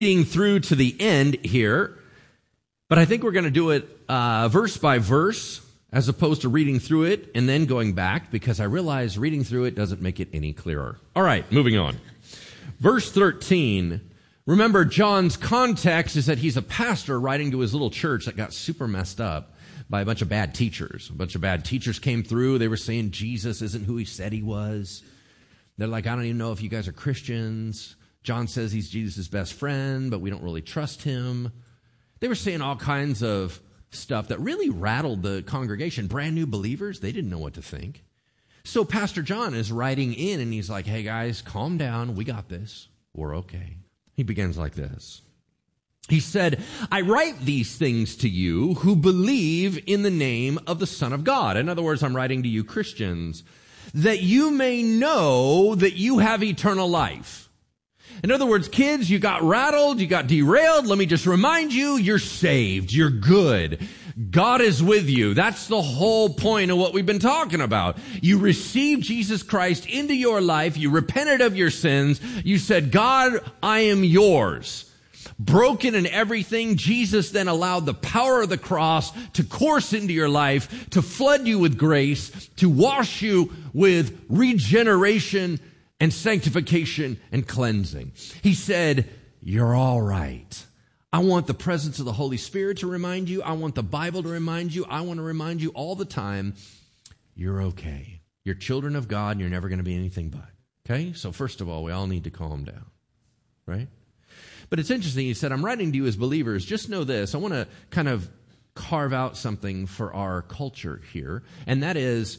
Reading through to the end here, but I think we're going to do it verse by verse as opposed to reading through it and then going back, because I realize reading through it doesn't make it any clearer. All right, moving on. Verse 13, remember John's context is that he's a pastor writing to his little church that got super messed up by a bunch of bad teachers. A bunch of bad teachers came through. They were saying Jesus isn't who he said he was. They're like, I don't even know if you guys are Christians. John says he's Jesus' best friend, but we don't really trust him. They were saying all kinds of stuff that really rattled the congregation. Brand new believers, they didn't know what to think. So Pastor John is writing in, and he's like, hey guys, calm down. We got this. We're okay. He begins like this. He said, I write these things to you who believe in the name of the Son of God. In other words, I'm writing to you Christians, that you may know that you have eternal life. In other words, kids, you got rattled, you got derailed. Let me just remind you, you're saved. You're good. God is with you. That's the whole point of what we've been talking about. You received Jesus Christ into your life. You repented of your sins. You said, God, I am yours. Broken in everything, Jesus then allowed the power of the cross to course into your life, to flood you with grace, to wash you with regeneration and sanctification and cleansing. He said, you're all right. I want the presence of the Holy Spirit to remind you. I want the Bible to remind you. I want to remind you all the time, you're okay. You're children of God, and you're never going to be anything but. Okay? So first of all, we all need to calm down. Right? But it's interesting. He said, I'm writing to you as believers. Just know this. I want to kind of carve out something for our culture here, and that is,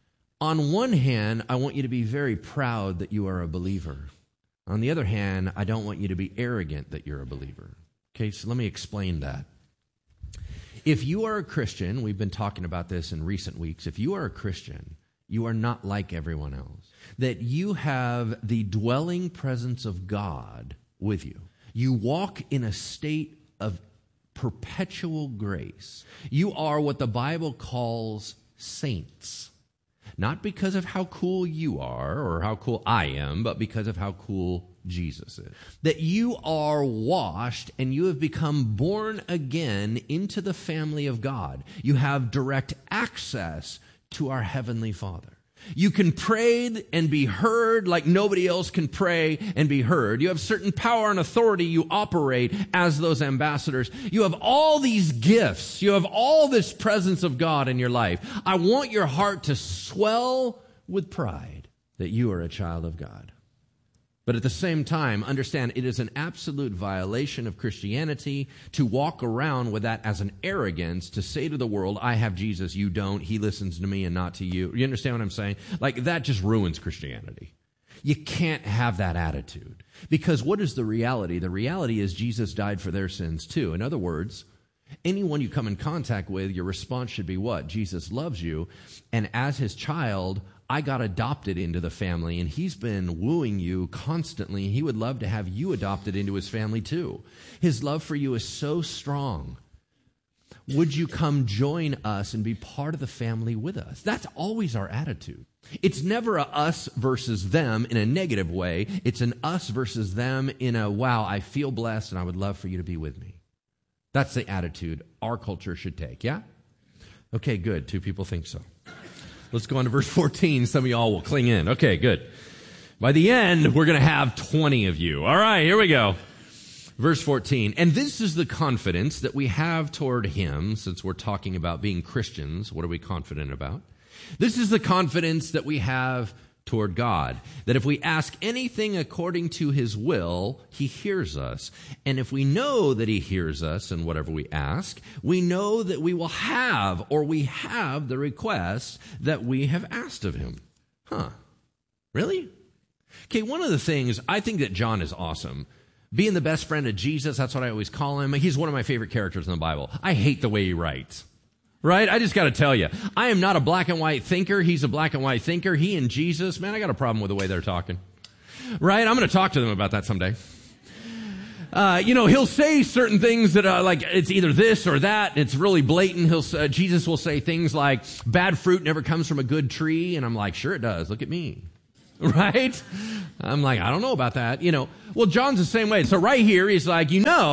on one hand, I want you to be very proud that you are a believer. On the other hand, I don't want you to be arrogant that you're a believer. Okay, so let me explain that. If you are a Christian, we've been talking about this in recent weeks, if you are a Christian, you are not like everyone else. That you have the dwelling presence of God with you. You walk in a state of perpetual grace. You are what the Bible calls saints. Not because of how cool you are or how cool I am, but because of how cool Jesus is. That you are washed and you have become born again into the family of God. You have direct access to our Heavenly Father. You can pray and be heard like nobody else can pray and be heard. You have certain power and authority. You operate as those ambassadors. You have all these gifts. You have all this presence of God in your life. I want your heart to swell with pride that you are a child of God. But at the same time, understand it is an absolute violation of Christianity to walk around with that as an arrogance, to say to the world, I have Jesus, you don't, he listens to me and not to you. You understand what I'm saying? Like, that just ruins Christianity. You can't have that attitude. Because what is the reality? The reality is Jesus died for their sins too. In other words, anyone you come in contact with, your response should be what? Jesus loves you, and as his child, I got adopted into the family, and he's been wooing you constantly. He would love to have you adopted into his family too. His love for you is so strong. Would you come join us and be part of the family with us? That's always our attitude. It's never a us versus them in a negative way. It's an us versus them in a, wow, I feel blessed and I would love for you to be with me. That's the attitude our culture should take, yeah? Okay, good. 2 people think so. Let's go on to verse 14. Some of y'all will cling in. Okay, good. By the end, we're going to have 20 of you. All right, here we go. Verse 14. And this is the confidence that we have toward him, since we're talking about being Christians. What are we confident about? This is the confidence that we have toward God, that if we ask anything according to his will, he hears us. And if we know that he hears us in whatever we ask, we know that we will have, or we have the request that we have asked of him. Huh. Really? Okay, one of the things, I think that John is awesome. Being the best friend of Jesus, that's what I always call him. He's one of my favorite characters in the Bible. I hate the way he writes. Right? I just got to tell you, I am not a black and white thinker. He's a black and white thinker. He and Jesus, man, I got a problem with the way they're talking. Right? I'm going to talk to them about that someday. He'll say certain things that are like, it's either this or that. It's really blatant. Jesus will say things like, bad fruit never comes from a good tree. And I'm like, sure it does. Look at me. right? I'm like, I don't know about that. Well, John's the same way. So right here, he's like,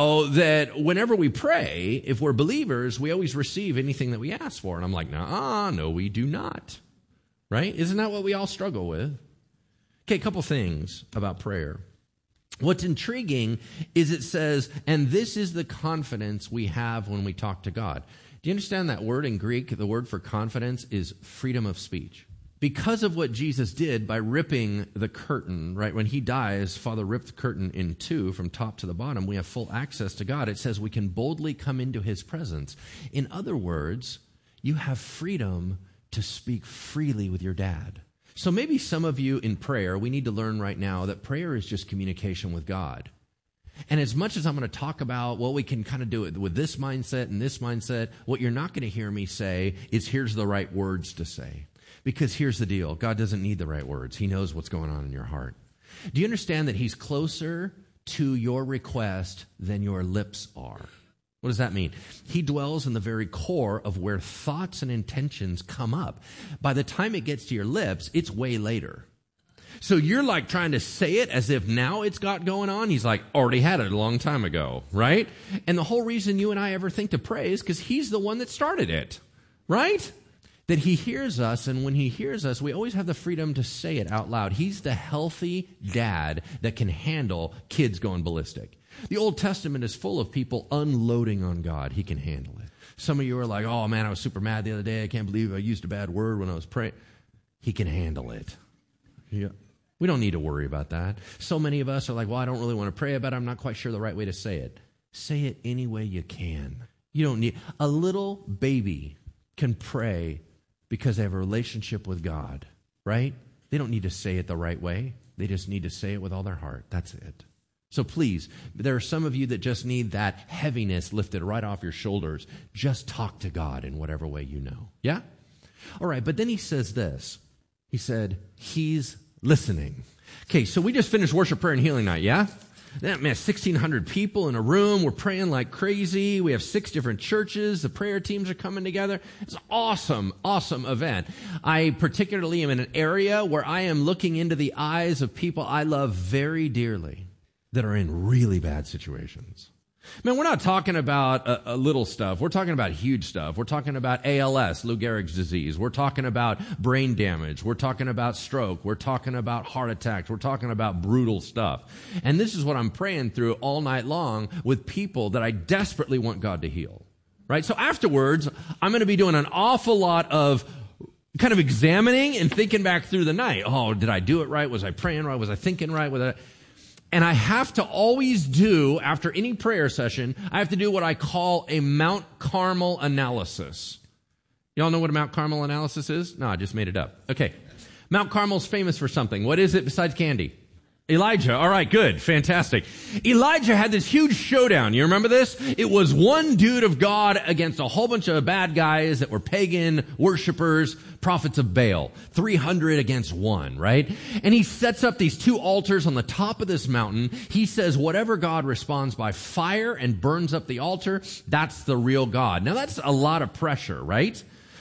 that whenever we pray, if we're believers, we always receive anything that we ask for. And I'm like, no, we do not. Right? Isn't that what we all struggle with? Okay, a couple things about prayer. What's intriguing is it says, and this is the confidence we have when we talk to God. Do you understand that word in Greek? The word for confidence is freedom of speech. Because of what Jesus did by ripping the curtain, right? When he dies, Father ripped the curtain in two from top to the bottom. We have full access to God. It says we can boldly come into his presence. In other words, you have freedom to speak freely with your dad. So maybe some of you in prayer, we need to learn right now that prayer is just communication with God. And as much as I'm going to talk about, we can kind of do it with this mindset and this mindset, what you're not going to hear me say is here's the right words to say. Because here's the deal. God doesn't need the right words. He knows what's going on in your heart. Do you understand that he's closer to your request than your lips are? What does that mean? He dwells in the very core of where thoughts and intentions come up. By the time it gets to your lips, it's way later. So you're like trying to say it as if now it's got going on. He's like, already had it a long time ago, right? And the whole reason you and I ever think to pray is because he's the one that started it, right? That he hears us, and when he hears us, we always have the freedom to say it out loud. He's the healthy dad that can handle kids going ballistic. The Old Testament is full of people unloading on God. He can handle it. Some of you are like, oh man, I was super mad the other day. I can't believe I used a bad word when I was praying. He can handle it. Yeah. We don't need to worry about that. So many of us are like, well, I don't really want to pray about it. I'm not quite sure the right way to say it. Say it any way you can. You don't need, a little baby can pray because they have a relationship with God, right? They don't need to say it the right way. They just need to say it with all their heart. That's it. So please, there are some of you that just need that heaviness lifted right off your shoulders. Just talk to God in whatever way you know. Yeah? All right, but then he says this. He said, he's listening. Okay, so we just finished worship, prayer, and healing night, yeah? Man, 1,600 people in a room. We're praying like crazy. We have 6 different churches. The prayer teams are coming together. It's an awesome, awesome event. I particularly am in an area where I am looking into the eyes of people I love very dearly that are in really bad situations. Man, we're not talking about a little stuff. We're talking about huge stuff. We're talking about ALS, Lou Gehrig's disease. We're talking about brain damage. We're talking about stroke. We're talking about heart attacks. We're talking about brutal stuff. And this is what I'm praying through all night long with people that I desperately want God to heal. Right? So afterwards, I'm going to be doing an awful lot of kind of examining and thinking back through the night. Oh, did I do it right? Was I praying right? Was I thinking right? And I have to always do, after any prayer session, I have to do what I call a Mount Carmel analysis. Y'all know what a Mount Carmel analysis is? No, I just made it up. Okay. Mount Carmel's famous for something. What is it besides candy? Elijah. All right, good. Fantastic. Elijah had this huge showdown. You remember this? It was one dude of God against a whole bunch of bad guys that were pagan worshipers, prophets of Baal. 300 against 1, right? And he sets up these 2 altars on the top of this mountain. He says whatever God responds by fire and burns up the altar, that's the real God. Now that's a lot of pressure, right?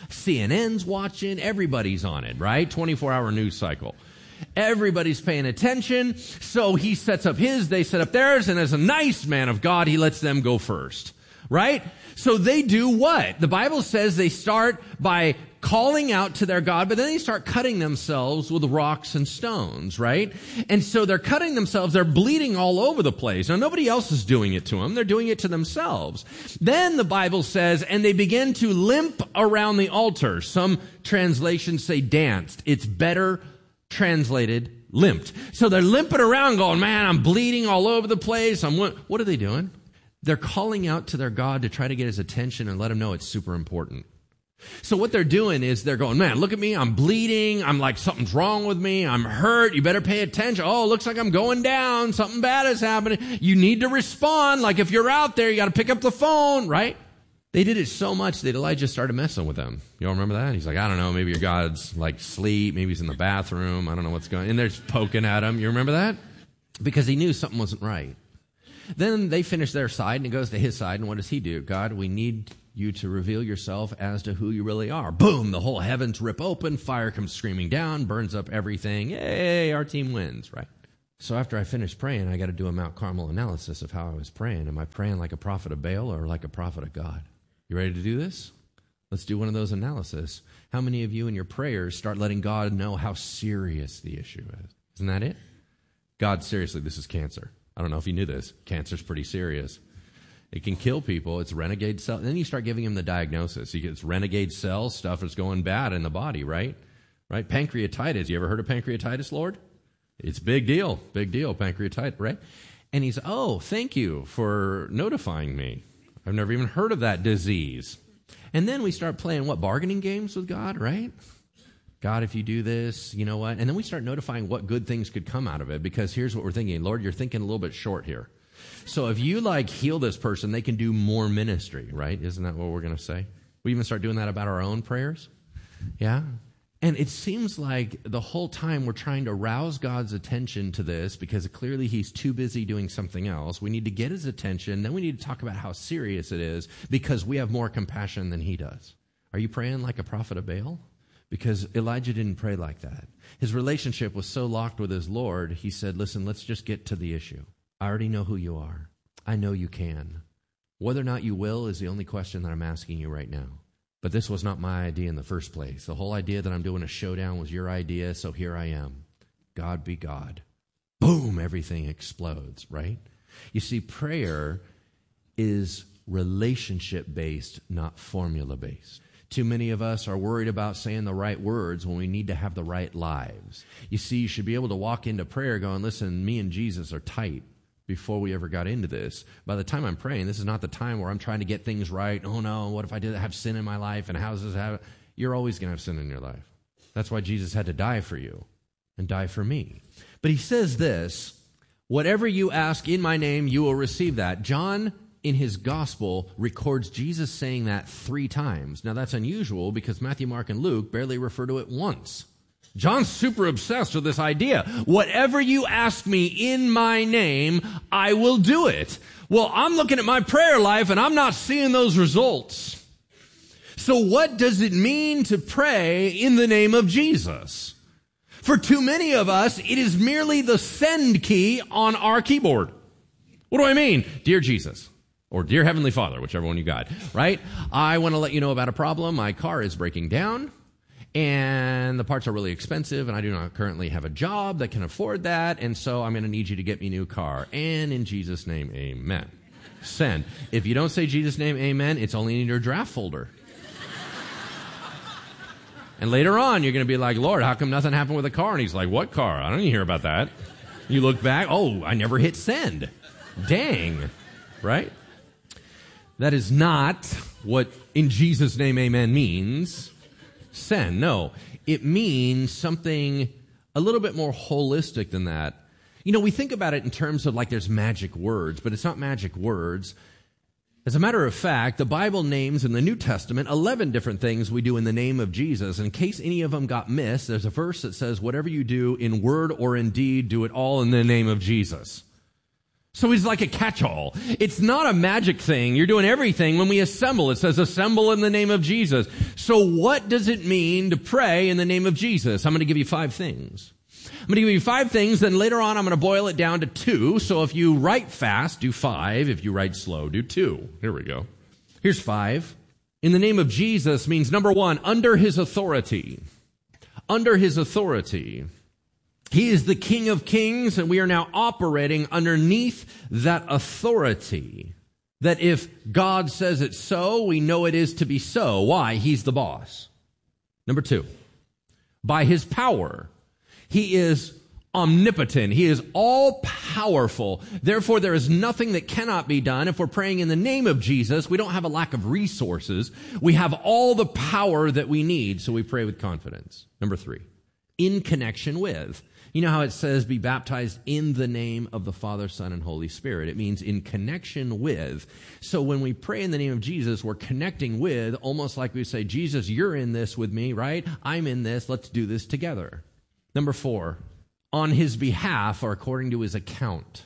CNN's watching. Everybody's on it, right? 24-hour news cycle. Everybody's paying attention. So he sets up his, they set up theirs, and as a nice man of God, he lets them go first. Right? So they do what? The Bible says they start by calling out to their God, but then they start cutting themselves with rocks and stones, right? And so they're cutting themselves, they're bleeding all over the place. Now nobody else is doing it to them, they're doing it to themselves. Then the Bible says, and they begin to limp around the altar. Some translations say danced. It's better translated limped. So they're limping around going, man, I'm bleeding all over the place. What are they doing? They're calling out to their God to try to get his attention and let him know it's super important. So what they're doing is they're going, man, look at me. I'm bleeding. I'm like, something's wrong with me. I'm hurt. You better pay attention. Oh, it looks like I'm going down. Something bad is happening. You need to respond. Like if you're out there, you got to pick up the phone, right? They did it so much that Elijah started messing with them. You all remember that? He's like, I don't know, maybe your God's like asleep. Maybe he's in the bathroom. I don't know what's going on. And they're just poking at him. You remember that? Because he knew something wasn't right. Then they finish their side and he goes to his side. And what does he do? God, we need you to reveal yourself as to who you really are. Boom, the whole heavens rip open, fire comes screaming down, burns up everything. Yay, our team wins, right? So after I finish praying, I got to do a Mount Carmel analysis of how I was praying. Am I praying like a prophet of Baal or like a prophet of God? You ready to do this? Let's do one of those analyses. How many of you in your prayers start letting God know how serious the issue is? Isn't that it? God, seriously, this is cancer. I don't know if you knew this. Cancer's pretty serious. It can kill people. It's renegade cell. And then you start giving him the diagnosis. It's renegade cell stuff is going bad in the body, right? Right? Pancreatitis. You ever heard of pancreatitis, Lord? It's big deal. Big deal, pancreatitis, right? And he's, oh, thank you for notifying me. I've never even heard of that disease. And then we start playing, bargaining games with God, right? God, if you do this, you know what? And then we start notifying what good things could come out of it, because here's what we're thinking. Lord, you're thinking a little bit short here. So if you heal this person, they can do more ministry, right? Isn't that what we're going to say? We even start doing that about our own prayers. Yeah. And it seems like the whole time we're trying to rouse God's attention to this because clearly he's too busy doing something else. We need to get his attention. Then we need to talk about how serious it is because we have more compassion than he does. Are you praying like a prophet of Baal? Because Elijah didn't pray like that. His relationship was so locked with his Lord, he said, listen, let's just get to the issue. I already know who you are. I know you can. Whether or not you will is the only question that I'm asking you right now. But this was not my idea in the first place. The whole idea that I'm doing a showdown was your idea, so here I am. God be God. Boom, everything explodes, right? You see, prayer is relationship-based, not formula-based. Too many of us are worried about saying the right words when we need to have the right lives. You see, you should be able to walk into prayer going, listen, me and Jesus are tight. Before we ever got into this, by the time I'm praying, this is not the time where I'm trying to get things right. Oh no, what if I did have sin in my life and how does this happen? You're always going to have sin in your life. That's why Jesus had to die for you and die for me. But he says this, whatever you ask in my name, you will receive that. John, in his gospel, records Jesus saying that 3 times. Now that's unusual because Matthew, Mark, and Luke barely refer to it once. John's super obsessed with this idea. Whatever you ask me in my name, I will do it. Well, I'm looking at my prayer life and I'm not seeing those results. So what does it mean to pray in the name of Jesus? For too many of us, it is merely the send key on our keyboard. What do I mean? Dear Jesus. Or dear Heavenly Father, whichever one you got, right? I want to let you know about a problem. My car is breaking down. And the parts are really expensive, and I do not currently have a job that can afford that, and so I'm going to need you to get me a new car. And in Jesus' name, amen. Send. If you don't say Jesus' name, amen, it's only in your draft folder. And later on, you're going to be like, Lord, how come nothing happened with the car? And he's like, what car? I don't even hear about that. You look back, oh, I never hit send. Dang. Right? That is not what in Jesus' name, amen means. Send. No, it means something a little bit more holistic than that. You know, we think about it in terms of there's magic words, but it's not magic words. As a matter of fact, the Bible names in the New Testament 11 different things we do in the name of Jesus. In case any of them got missed, there's a verse that says, whatever you do in word or in deed, do it all in the name of Jesus. So he's like a catch-all. It's not a magic thing. You're doing everything. When we assemble, it says assemble in the name of Jesus. So what does it mean to pray in the name of Jesus? I'm going to give you 5 things. I'm going to give you 5 things, then later on I'm going to boil it down to 2. So if you write fast, do 5. If you write slow, do 2. Here we go. Here's 5. In the name of Jesus means, number 1, under his authority. Under his authority. He is the King of Kings, and we are now operating underneath that authority. That if God says it's so, we know it is to be so. Why? He's the boss. Number 2, by his power. He is omnipotent. He is all-powerful. Therefore, there is nothing that cannot be done. If we're praying in the name of Jesus, we don't have a lack of resources. We have all the power that we need, so we pray with confidence. Number 3, in connection with. You know how it says, be baptized in the name of the Father, Son, and Holy Spirit. It means in connection with. So when we pray in the name of Jesus, we're connecting with, almost like we say, Jesus, you're in this with me, right? I'm in this. Let's do this together. Number 4, on his behalf or according to his account.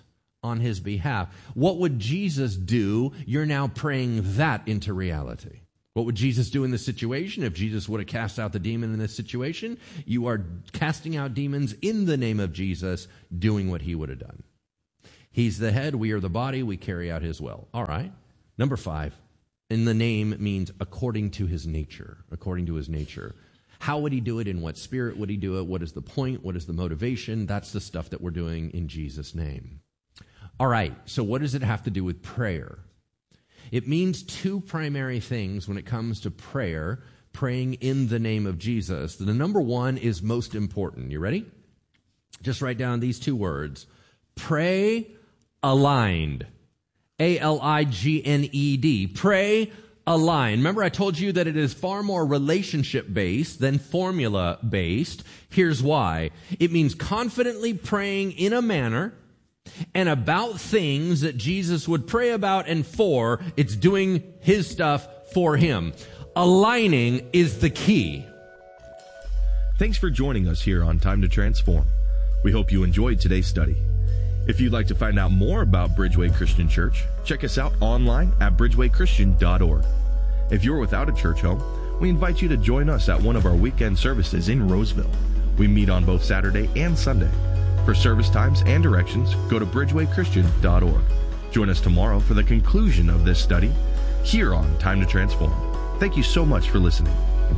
on his behalf. What would Jesus do? You're now praying that into reality. What would Jesus do in this situation? If Jesus would have cast out the demon in this situation, you are casting out demons in the name of Jesus, doing what he would have done. He's the head, we are the body, we carry out his will. All right. Number 5, in the name means according to his nature. According to his nature. How would he do it? In what spirit would he do it? What is the point? What is the motivation? That's the stuff that we're doing in Jesus' name. All right. So what does it have to do with prayer? It means 2 primary things when it comes to prayer, praying in the name of Jesus. The number 1 is most important. You ready? Just write down these 2 words. Pray aligned. A-L-I-G-N-E-D. Pray aligned. Remember I told you that it is far more relationship-based than formula-based. Here's why. It means confidently praying in a manner and about things that Jesus would pray about and for. It's doing his stuff for him. Aligning is the key. Thanks for joining us here on Time to Transform. We hope you enjoyed today's study. If you'd like to find out more about Bridgeway Christian Church, check us out online at bridgewaychristian.org. If you're without a church home, we invite you to join us at one of our weekend services in Roseville. We meet on both Saturday and Sunday. For service times and directions, go to bridgewaychristian.org. Join us tomorrow for the conclusion of this study here on Time to Transform. Thank you so much for listening.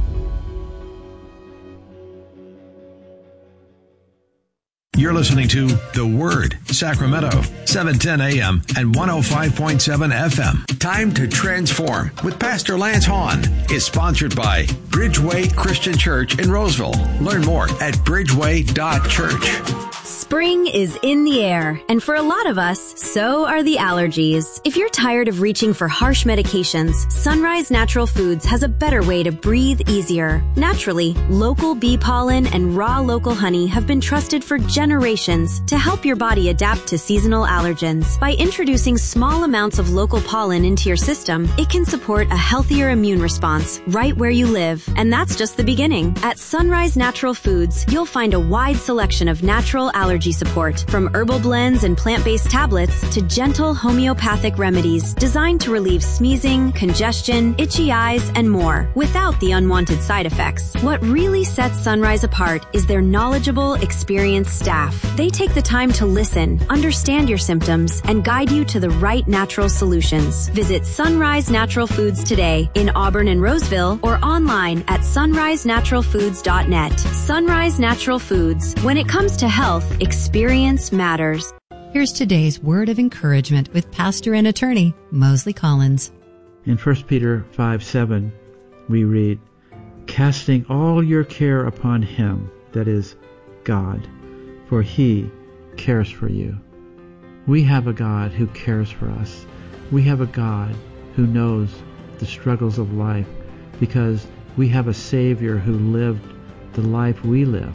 You're listening to The Word, Sacramento, 710 AM and 105.7 FM. Time to Transform with Pastor Lance Hahn is sponsored by Bridgeway Christian Church in Roseville. Learn more at bridgeway.church. Spring is in the air, and for a lot of us, so are the allergies. If you're tired of reaching for harsh medications, Sunrise Natural Foods has a better way to breathe easier. Naturally, local bee pollen and raw local honey have been trusted for generations to help your body adapt to seasonal allergens. By introducing small amounts of local pollen into your system, it can support a healthier immune response right where you live. And that's just the beginning. At Sunrise Natural Foods, you'll find a wide selection of natural allergy support, from herbal blends and plant-based tablets to gentle homeopathic remedies designed to relieve sneezing, congestion, itchy eyes, and more, without the unwanted side effects. What really sets Sunrise apart is their knowledgeable, experienced staff. They take the time to listen, understand your symptoms, and guide you to the right natural solutions. Visit Sunrise Natural Foods today in Auburn and Roseville, or online at sunrisenaturalfoods.net. Sunrise Natural Foods. When it comes to health, experience matters. Here's today's word of encouragement with pastor and attorney Mosley Collins. In 1 Peter 5:7, we read, "Casting all your care upon him," that is, God, "for he cares for you." We have a God who cares for us. We have a God who knows the struggles of life because we have a Savior who lived the life we live.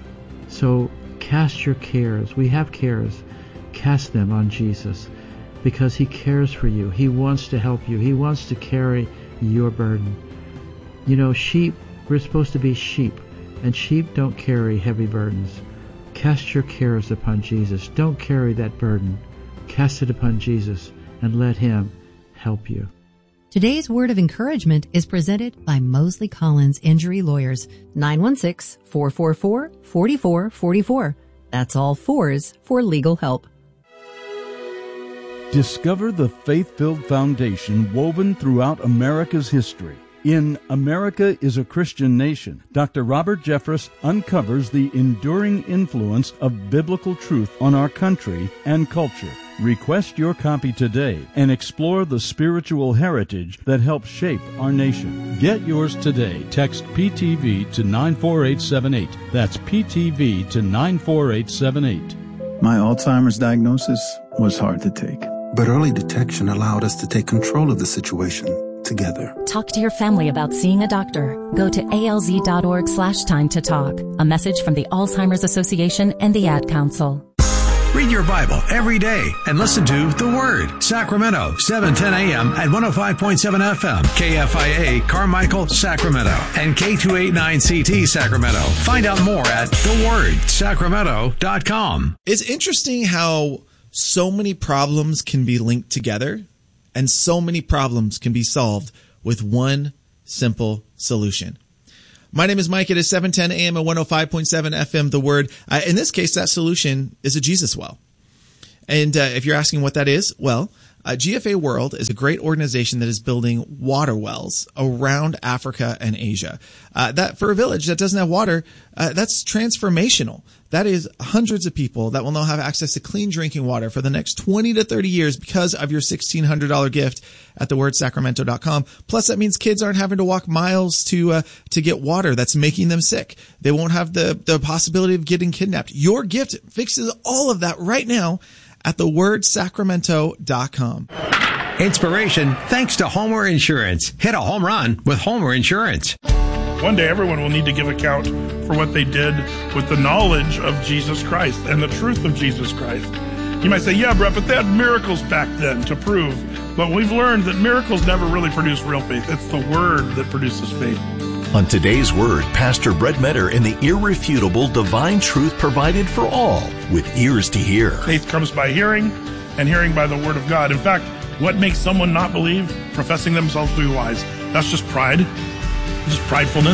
So cast your cares. We have cares. Cast them on Jesus because he cares for you. He wants to help you. He wants to carry your burden. You know, sheep, we're supposed to be sheep, and sheep don't carry heavy burdens. Cast your cares upon Jesus. Don't carry that burden. Cast it upon Jesus and let him help you. Today's word of encouragement is presented by Mosley Collins Injury Lawyers, 916-444-4444. That's all fours for legal help. Discover the faith-filled foundation woven throughout America's history. In America is a Christian Nation, Dr. Robert Jeffress uncovers the enduring influence of biblical truth on our country and culture. Request your copy today and explore the spiritual heritage that helps shape our nation. Get yours today. Text PTV to 94878. That's PTV to 94878. My Alzheimer's diagnosis was hard to take. But early detection allowed us to take control of the situation together. Talk to your family about seeing a doctor. Go to alz.org/time to talk. A message from the Alzheimer's Association and the Ad Council. Read your Bible every day and listen to The Word, Sacramento, 710 AM at 105.7 FM, KFIA, Carmichael, Sacramento, and K289CT, Sacramento. Find out more at thewordsacramento.com. It's interesting how so many problems can be linked together, and so many problems can be solved with one simple solution. My name is Mike. It is 7:10 a.m. at 105.7 FM, The Word. In this case, that solution is a Jesus well. And if you're asking what that is, well, GFA World is a great organization that is building water wells around Africa and Asia. That for a village that doesn't have water, that's transformational. That is hundreds of people that will now have access to clean drinking water for the next 20 to 30 years because of your $1,600 gift at thewordsacramento.com. Plus, that means kids aren't having to walk miles to get water that's making them sick. They won't have the possibility of getting kidnapped. Your gift fixes all of that right now at thewordsacramento.com. Inspiration thanks to Homer Insurance. Hit a home run with Homer Insurance. One day everyone will need to give account for what they did with the knowledge of Jesus Christ and the truth of Jesus Christ. You might say, yeah, Brett, but they had miracles back then to prove. But we've learned that miracles never really produce real faith. It's the Word that produces faith. On today's Word, Pastor Brett Metter in the irrefutable divine truth provided for all with ears to hear. Faith comes by hearing, and hearing by the Word of God. In fact, what makes someone not believe? Professing themselves to be wise. That's just pride. Just pridefulness.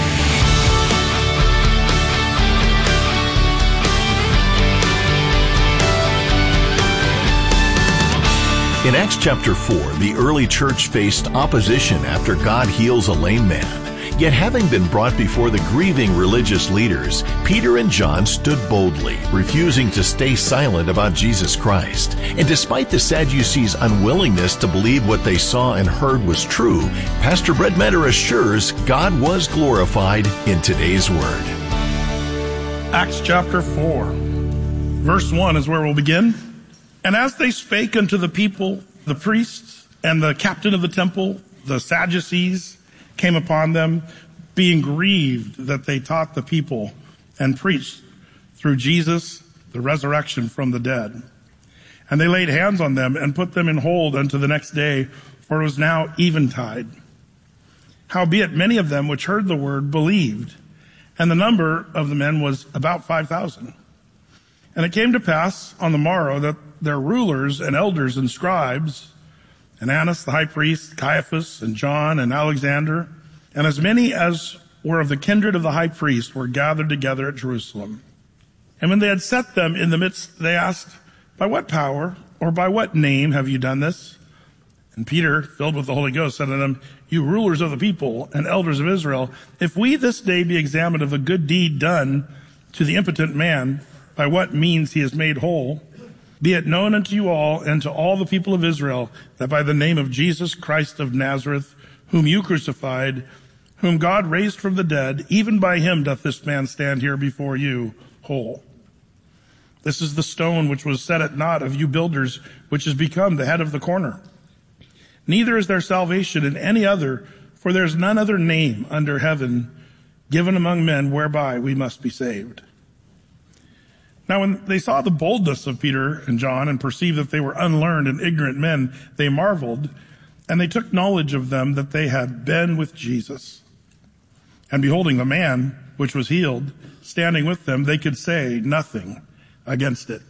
In Acts chapter 4, the early church faced opposition after God heals a lame man. Yet having been brought before the grieving religious leaders, Peter and John stood boldly, refusing to stay silent about Jesus Christ. And despite the Sadducees' unwillingness to believe what they saw and heard was true, Pastor Brett Metter assures God was glorified in today's Word. Acts chapter 4, verse 1 is where we'll begin. And as they spake unto the people, the priests and the captain of the temple, the Sadducees, came upon them, being grieved that they taught the people and preached through Jesus the resurrection from the dead. And they laid hands on them and put them in hold unto the next day, for it was now eventide. Howbeit many of them which heard the word believed, and the number of the men was about 5,000. And it came to pass on the morrow that their rulers and elders and scribes, and Annas the high priest, Caiaphas, and John, and Alexander, and as many as were of the kindred of the high priest were gathered together at Jerusalem. And when they had set them in the midst, they asked, by what power or by what name have you done this? And Peter, filled with the Holy Ghost, said to them, you rulers of the people and elders of Israel, if we this day be examined of a good deed done to the impotent man, by what means he is made whole, be it known unto you all and to all the people of Israel that by the name of Jesus Christ of Nazareth, whom you crucified, whom God raised from the dead, even by him doth this man stand here before you whole. This is the stone which was set at naught of you builders, which has become the head of the corner. Neither is there salvation in any other, for there is none other name under heaven given among men whereby we must be saved. Now, when they saw the boldness of Peter and John and perceived that they were unlearned and ignorant men, they marveled, and they took knowledge of them that they had been with Jesus. And beholding the man which was healed, standing with them, they could say nothing against it.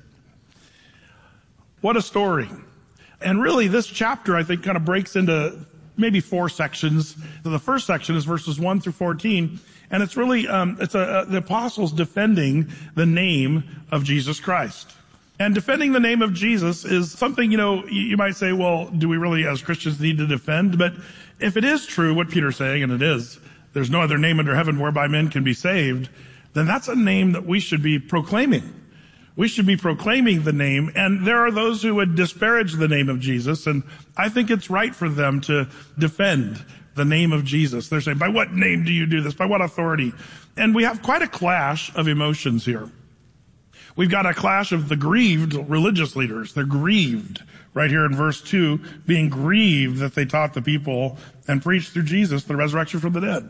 What a story. And really, this chapter, I think, kind of breaks into maybe 4 sections. So the first section is verses 1 through 14. And it's really, the apostles defending the name of Jesus Christ. And defending the name of Jesus is something, you might say, well, do we really as Christians need to defend? But if it is true what Peter's saying, and it is, there's no other name under heaven whereby men can be saved, then that's a name that we should be proclaiming. We should be proclaiming the name, and there are those who would disparage the name of Jesus, and I think it's right for them to defend the name of Jesus. They're saying, by what name do you do this? By what authority? And we have quite a clash of emotions here. We've got a clash of the grieved religious leaders. They're grieved right here in verse 2, being grieved that they taught the people and preached through Jesus the resurrection from the dead.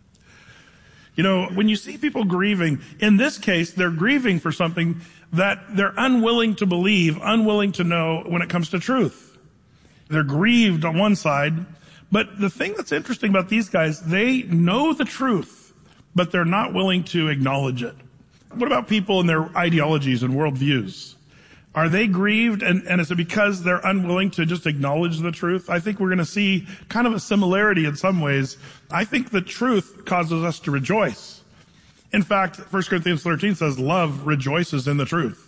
When you see people grieving, in this case, they're grieving for something that they're unwilling to believe, unwilling to know when it comes to truth. They're grieved on one side, but the thing that's interesting about these guys, they know the truth, but they're not willing to acknowledge it. What about people and their ideologies and worldviews? Are they grieved? And is it because they're unwilling to just acknowledge the truth? I think we're going to see kind of a similarity in some ways. I think the truth causes us to rejoice. In fact, 1 Corinthians 13 says love rejoices in the truth.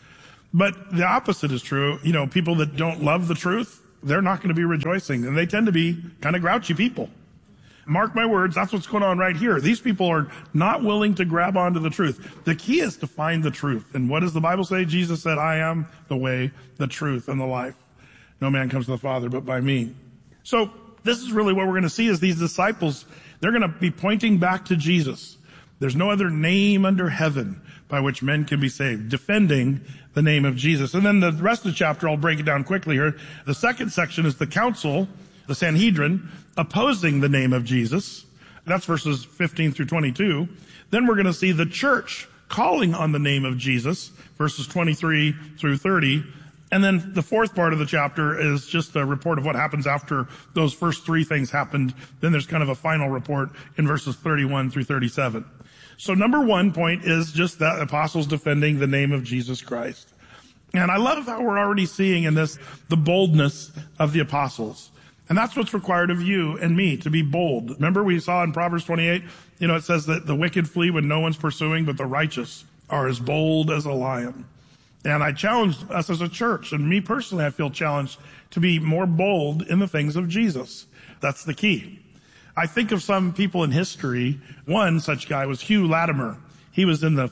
But the opposite is true. You know, people that don't love the truth, they're not going to be rejoicing. And they tend to be kind of grouchy people. Mark my words, that's what's going on right here. These people are not willing to grab onto the truth. The key is to find the truth. And what does the Bible say? Jesus said, I am the way, the truth, and the life. No man comes to the Father but by me. So this is really what we're going to see is these disciples, they're going to be pointing back to Jesus. There's no other name under heaven by which men can be saved, defending the name of Jesus. And then the rest of the chapter, I'll break it down quickly here. The second section is the council, the Sanhedrin, opposing the name of Jesus. That's verses 15 through 22. Then we're going to see the church calling on the name of Jesus, verses 23 through 30. And then the fourth part of the chapter is just a report of what happens after those first three things happened. Then there's kind of a final report in verses 31 through 37. So number 1 point is just that apostles defending the name of Jesus Christ. And I love how we're already seeing in this the boldness of the apostles. And that's what's required of you and me, to be bold. Remember we saw in Proverbs 28, it says that the wicked flee when no one's pursuing, but the righteous are as bold as a lion. And I challenge us as a church, and me personally, I feel challenged to be more bold in the things of Jesus. That's the key. I think of some people in history. One such guy was Hugh Latimer. He lived in the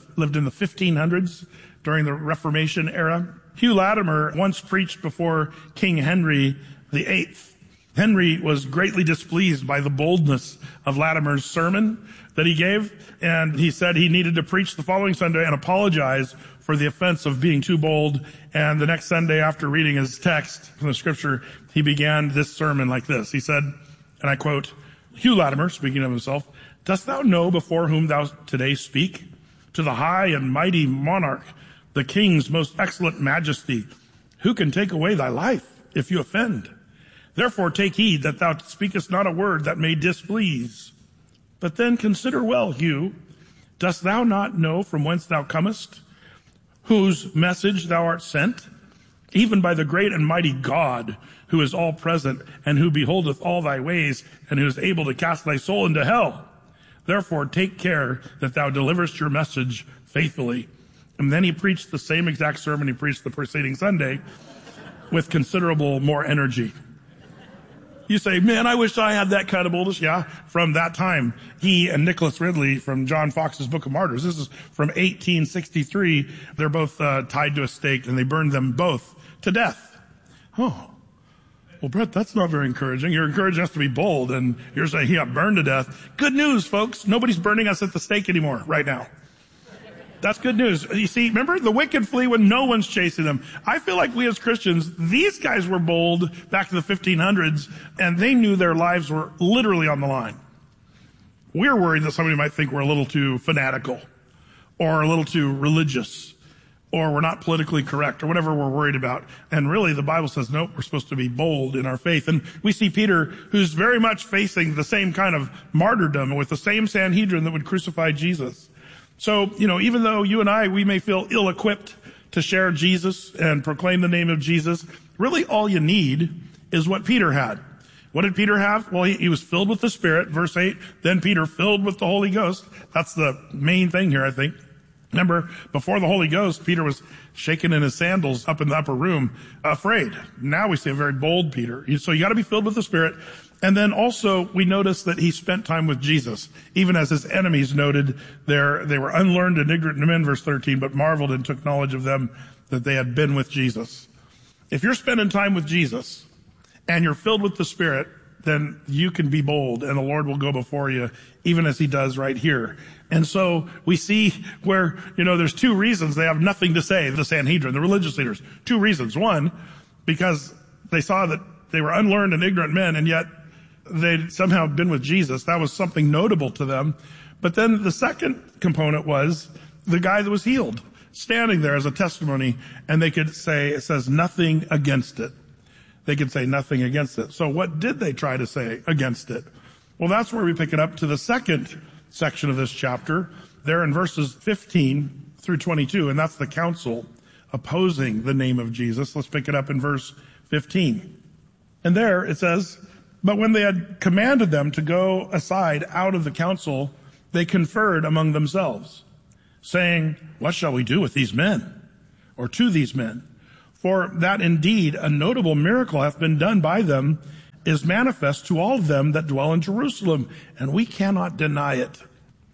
1500s during the Reformation era. Hugh Latimer once preached before King Henry VIII. Henry was greatly displeased by the boldness of Latimer's sermon that he gave, and he said he needed to preach the following Sunday and apologize for the offense of being too bold. And the next Sunday, after reading his text from the scripture, he began this sermon like this. He said, and I quote, Hugh Latimer, speaking of himself, "Dost thou know before whom thou today speak? To the high and mighty monarch, the king's most excellent majesty, who can take away thy life if you offend? Therefore take heed that thou speakest not a word that may displease. But then consider well, Hugh, dost thou not know from whence thou comest, whose message thou art sent? Even by the great and mighty God, who is all present, and who beholdeth all thy ways, and who is able to cast thy soul into hell. Therefore take care that thou deliverest your message faithfully." And then he preached the same exact sermon he preached the preceding Sunday with considerable more energy. You say, man, I wish I had that kind of boldness. Yeah, from that time, he and Nicholas Ridley from John Fox's Book of Martyrs. This is from 1863. They're both tied to a stake, and they burned them both to death. Oh, well, Brett, that's not very encouraging. You're encouraging us to be bold, and you're saying he got burned to death. Good news, folks. Nobody's burning us at the stake anymore right now. That's good news. You see, remember, the wicked flee when no one's chasing them. I feel like we as Christians, these guys were bold back in the 1500s, and they knew their lives were literally on the line. We're worried that somebody might think we're a little too fanatical, or a little too religious, or we're not politically correct, or whatever we're worried about. And really, the Bible says, nope, we're supposed to be bold in our faith. And we see Peter, who's very much facing the same kind of martyrdom with the same Sanhedrin that would crucify Jesus. So, even though you and I, we may feel ill-equipped to share Jesus and proclaim the name of Jesus, really all you need is what Peter had. What did Peter have? Well, he was filled with the Spirit, verse 8. Then Peter filled with the Holy Ghost. That's the main thing here, I think. Remember, before the Holy Ghost, Peter was shaking in his sandals up in the upper room, afraid. Now we see a very bold Peter. So you got to be filled with the Spirit. And then also, we notice that he spent time with Jesus, even as his enemies noted they were unlearned and ignorant men, verse 13, but marveled and took knowledge of them that they had been with Jesus. If you're spending time with Jesus and you're filled with the Spirit, then you can be bold and the Lord will go before you, even as he does right here. And so we see where, there's two reasons they have nothing to say, the Sanhedrin, the religious leaders. Two reasons. One, because they saw that they were unlearned and ignorant men, and yet they'd somehow been with Jesus. That was something notable to them. But then the second component was the guy that was healed, standing there as a testimony, and they could say, it says nothing against it. They could say nothing against it. So what did they try to say against it? Well, that's where we pick it up to the second section of this chapter. There in verses 15 through 22, and that's the council opposing the name of Jesus. Let's pick it up in verse 15. And there it says, "But when they had commanded them to go aside out of the council, they conferred among themselves, saying, 'What shall we do with these men, or to these men? For that indeed a notable miracle hath been done by them is manifest to all of them that dwell in Jerusalem, and we cannot deny it.'"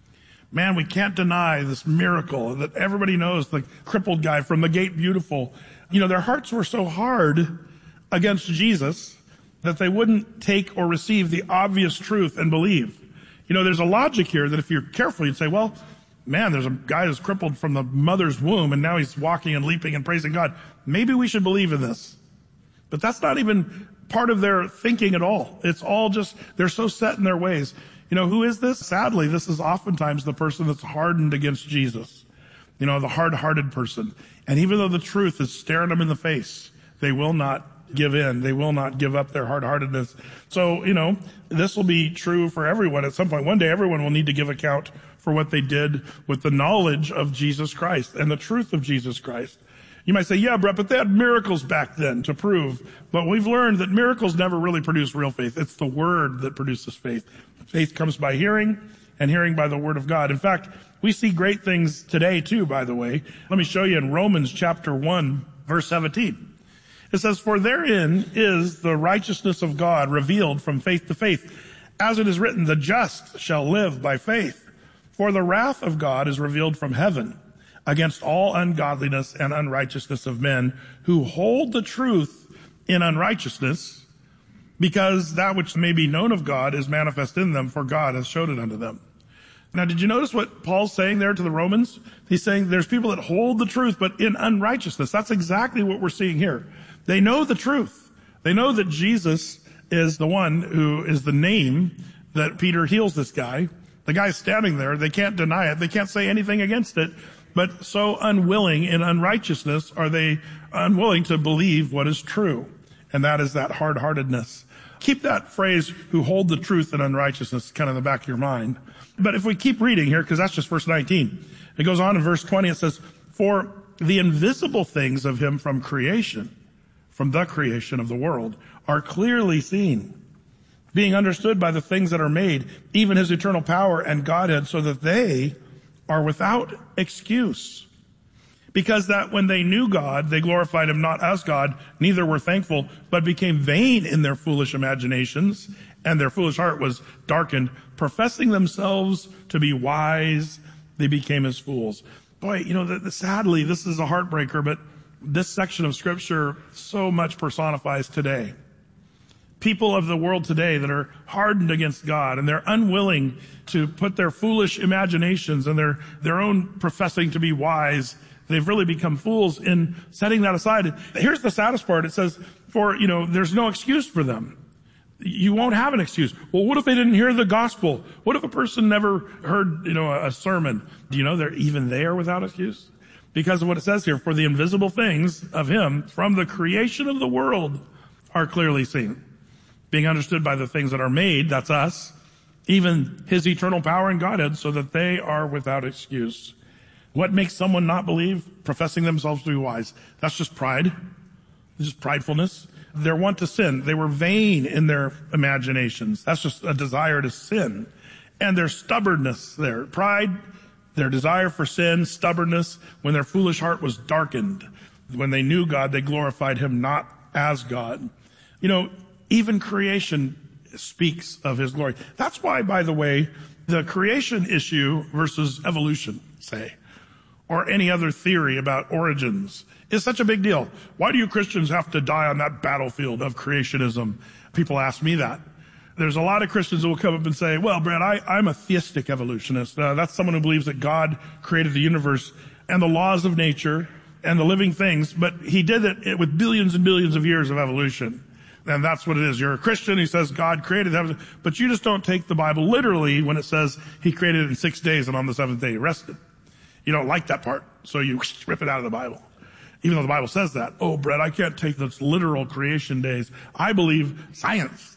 Man, we can't deny this miracle that everybody knows, the crippled guy from the Gate Beautiful. You know, their hearts were so hard against Jesus that they wouldn't take or receive the obvious truth and believe. You know, there's a logic here that if you're careful, you'd say, well, man, there's a guy who's crippled from the mother's womb, and now he's walking and leaping and praising God. Maybe we should believe in this. But that's not even part of their thinking at all. It's all just, they're so set in their ways. You know, who is this? Sadly, this is oftentimes the person that's hardened against Jesus. You know, the hard-hearted person. And even though the truth is staring them in the face, they will not give in. They will not give up their hard-heartedness. So, you know, this will be true for everyone at some point. One day, everyone will need to give account for what they did with the knowledge of Jesus Christ and the truth of Jesus Christ. You might say, yeah, Brett, but they had miracles back then to prove. But we've learned that miracles never really produce real faith. It's the Word that produces faith. Faith comes by hearing, and hearing by the Word of God. In fact, we see great things today too, by the way. Let me show you in Romans chapter 1, verse 17. It says, "For therein is the righteousness of God revealed from faith to faith. As it is written, the just shall live by faith. For the wrath of God is revealed from heaven against all ungodliness and unrighteousness of men who hold the truth in unrighteousness, because that which may be known of God is manifest in them, for God has showed it unto them." Now, did you notice what Paul's saying there to the Romans? He's saying there's people that hold the truth, but in unrighteousness. That's exactly what we're seeing here. They know the truth. They know that Jesus is the one who is the name that Peter heals this guy. The guy's standing there. They can't deny it. They can't say anything against it. But so unwilling in unrighteousness are they unwilling to believe what is true. And that is that hard-heartedness. Keep that phrase, "who hold the truth in unrighteousness," kind of in the back of your mind. But if we keep reading here, because that's just verse 19, it goes on in verse 20, it says, "For the invisible things of him from creation, from the creation of the world, are clearly seen, being understood by the things that are made, even his eternal power and Godhead, so that they are without excuse. Because that when they knew God, they glorified him not as God, neither were thankful, but became vain in their foolish imaginations, and their foolish heart was darkened. Professing themselves to be wise, they became as fools." Boy, you know, sadly, this is a heartbreaker, but this section of Scripture so much personifies today. People of the world today that are hardened against God, and they're unwilling to put their foolish imaginations and their own professing to be wise. They've really become fools in setting that aside. Here's the saddest part. It says, there's no excuse for them. You won't have an excuse. Well, what if they didn't hear the gospel? What if a person never heard, a sermon? Do you know they are without excuse? Because of what it says here, "For the invisible things of him from the creation of the world are clearly seen, being understood by the things that are made," that's us, "even his eternal power and Godhead, so that they are without excuse." What makes someone not believe? Professing themselves to be wise. That's just pride. It's just pridefulness. Their want to sin. They were vain in their imaginations. That's just a desire to sin. And their stubbornness, their pride, their desire for sin, stubbornness, when their foolish heart was darkened. When they knew God, they glorified him not as God. Even creation speaks of his glory. That's why, by the way, the creation issue versus evolution, say, or any other theory about origins is such a big deal. Why do you Christians have to die on that battlefield of creationism? People ask me that. There's a lot of Christians who will come up and say, well, Brad, I'm a theistic evolutionist. That's someone who believes that God created the universe and the laws of nature and the living things, but he did it with billions and billions of years of evolution. And that's what it is. You're a Christian who says God created that, but you just don't take the Bible literally when it says he created it in 6 days and on the seventh day he rested. You don't like that part, so you rip it out of the Bible. Even though the Bible says that. Oh, Brett, I can't take those literal creation days. I believe science.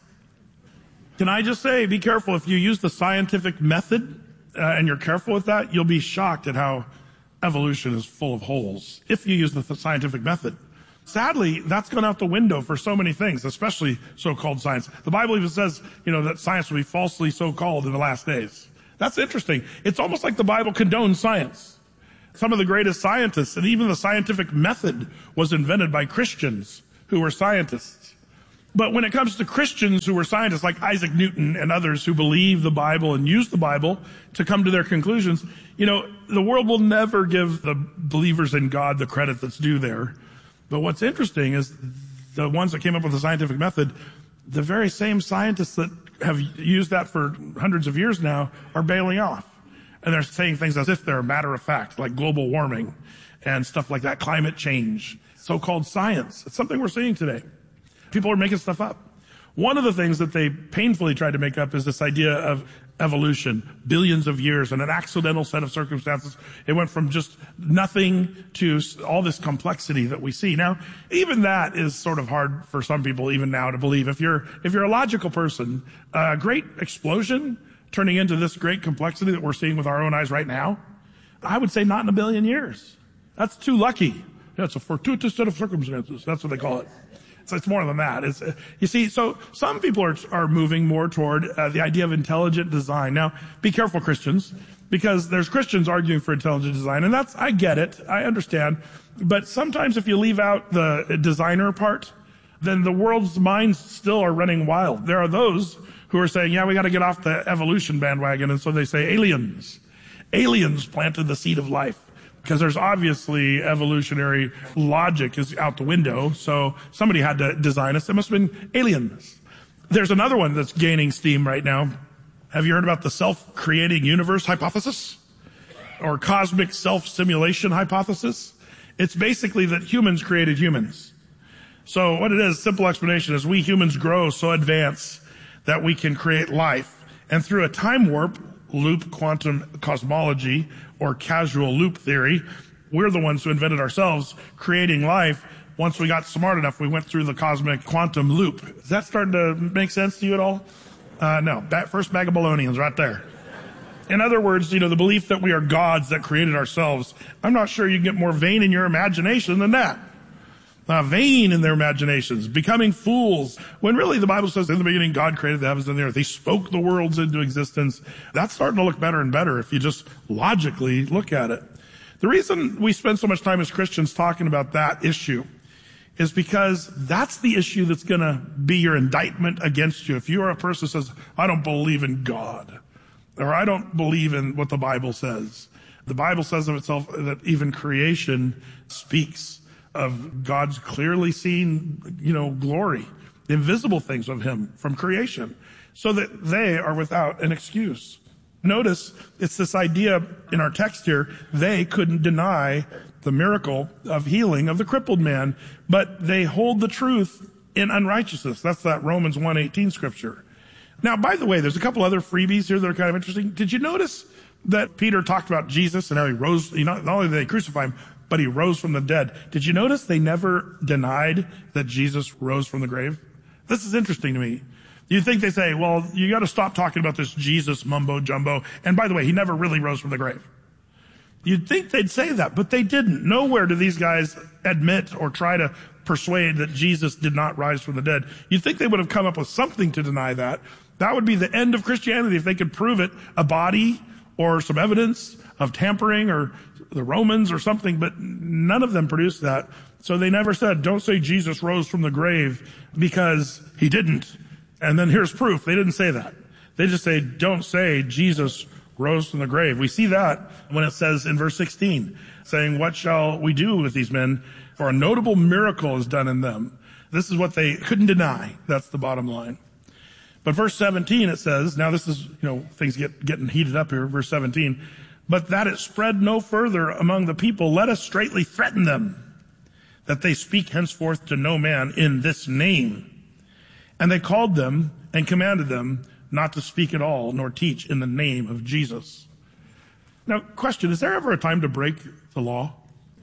Can I just say, be careful. If you use the scientific method and you're careful with that, you'll be shocked at how evolution is full of holes if you use the scientific method. Sadly, that's gone out the window for so many things, especially so-called science. The Bible even says, that science will be falsely so-called in the last days. That's interesting. It's almost like the Bible condones science. Some of the greatest scientists, and even the scientific method, was invented by Christians who were scientists. But when it comes to Christians who were scientists, like Isaac Newton and others who believe the Bible and use the Bible to come to their conclusions, the world will never give the believers in God the credit that's due there. But what's interesting is the ones that came up with the scientific method, the very same scientists that have used that for hundreds of years now are bailing off. And they're saying things as if they're a matter of fact, like global warming and stuff like that, climate change, so-called science. It's something we're seeing today. People are making stuff up. One of the things that they painfully tried to make up is this idea of evolution, billions of years and an accidental set of circumstances. It went from just nothing to all this complexity that we see. Now, even that is sort of hard for some people even now to believe. If you're a logical person, a great explosion turning into this great complexity that we're seeing with our own eyes right now, I would say not in a billion years. That's too lucky. It's a fortuitous set of circumstances. That's what they call it. So it's more than that. You see, so some people are moving more toward the idea of intelligent design. Now, be careful, Christians, because there's Christians arguing for intelligent design, and I get it, I understand. But sometimes if you leave out the designer part, then the world's minds still are running wild. There are those who are saying, we got to get off the evolution bandwagon, and so they say aliens. Aliens planted the seed of life. Because there's obviously evolutionary logic is out the window, so somebody had to design us. It must have been aliens. There's another one that's gaining steam right now. Have you heard about the self-creating universe hypothesis? Or cosmic self-simulation hypothesis? It's basically that humans created humans. So what it is, simple explanation, is we humans grow so advanced that we can create life. And through a time warp, loop quantum cosmology, or casual loop theory, we're the ones who invented ourselves creating life. Once we got smart enough, we went through the cosmic quantum loop. Is that starting to make sense to you at all? No. First bag of Balonians right there. In other words, the belief that we are gods that created ourselves. I'm not sure you can get more vain in your imagination than that. Vain in their imaginations, becoming fools, when really the Bible says in the beginning God created the heavens and the earth. He spoke the worlds into existence. That's starting to look better and better if you just logically look at it. The reason we spend so much time as Christians talking about that issue is because that's the issue that's going to be your indictment against you. If you are a person who says, I don't believe in God, or I don't believe in what the Bible says. The Bible says of itself that even creation speaks of God's clearly seen, glory, invisible things of him from creation, so that they are without an excuse. Notice it's this idea in our text here, they couldn't deny the miracle of healing of the crippled man, but they hold the truth in unrighteousness. That's that Romans 1:18 scripture. Now, by the way, there's a couple other freebies here that are kind of interesting. Did you notice that Peter talked about Jesus and how he rose, not only did they crucify him, but he rose from the dead. Did you notice they never denied that Jesus rose from the grave? This is interesting to me. You'd think they say, well, you got to stop talking about this Jesus mumbo jumbo. And by the way, he never really rose from the grave. You'd think they'd say that, but they didn't. Nowhere do these guys admit or try to persuade that Jesus did not rise from the dead. You'd think they would have come up with something to deny that. That would be the end of Christianity if they could prove it, a body or some evidence of tampering or the Romans or something, but none of them produced that. So they never said, don't say Jesus rose from the grave because he didn't. And then here's proof. They didn't say that. They just say, don't say Jesus rose from the grave. We see that when it says in verse 16, saying, what shall we do with these men? For a notable miracle is done in them. This is what they couldn't deny. That's the bottom line. But verse 17, it says, now this is, things getting heated up here. Verse 17, but that it spread no further among the people, let us straitly threaten them, that they speak henceforth to no man in this name. And they called them and commanded them not to speak at all, nor teach in the name of Jesus. Now, question, is there ever a time to break the law?